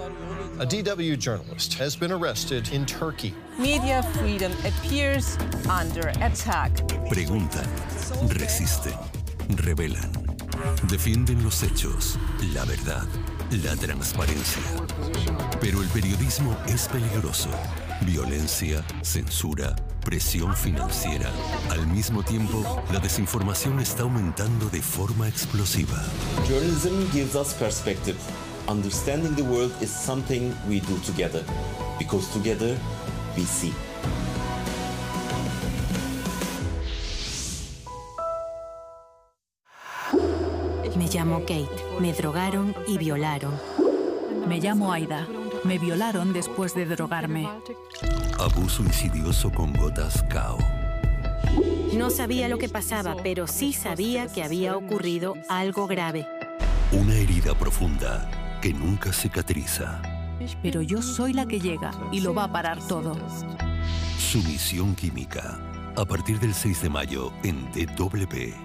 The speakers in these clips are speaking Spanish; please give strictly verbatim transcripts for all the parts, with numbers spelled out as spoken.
A D W journalist has been arrested in Turkey. Media freedom appears under attack. Preguntan, resisten, revelan, defienden los hechos, la verdad, la transparencia. Pero el periodismo es peligroso. Violencia, censura, presión financiera. Al mismo tiempo, la desinformación está aumentando de forma explosiva. Journalism gives us perspective. Understanding the world is something we do together, because together we see. Me llamo Kate. Me drogaron y violaron. Me llamo Aida. Me violaron después de drogarme. Abuso insidioso con gotas K O. No sabía lo que pasaba, pero sí sabía que había ocurrido algo grave. Una herida profunda que nunca cicatriza. Pero yo soy la que llega y lo va a parar todo. Sumisión química. A partir del seis de mayo en D W.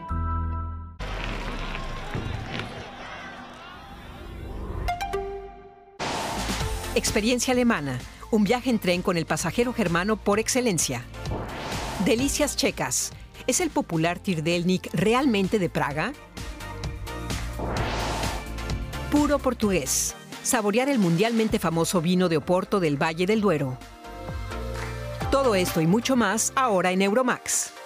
Experiencia alemana. Un viaje en tren con el pasajero germano por excelencia. Delicias checas. ¿Es el popular Tirdelnik realmente de Praga? Puro portugués. Saborear el mundialmente famoso vino de Oporto del Valle del Duero. Todo esto y mucho más ahora en Euromax.